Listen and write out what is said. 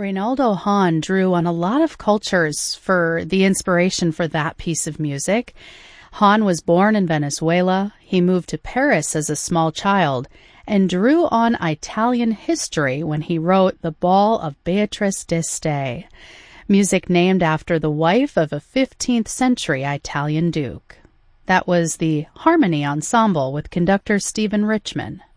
Reynaldo Hahn drew on a lot of cultures for the inspiration for that piece of music. Hahn was born in Venezuela. He moved to Paris as a small child and drew on Italian history when he wrote The Ball of Beatrice d'Este, music named after the wife of a 15th century Italian duke. That was the Harmony Ensemble with conductor Stephen Richman.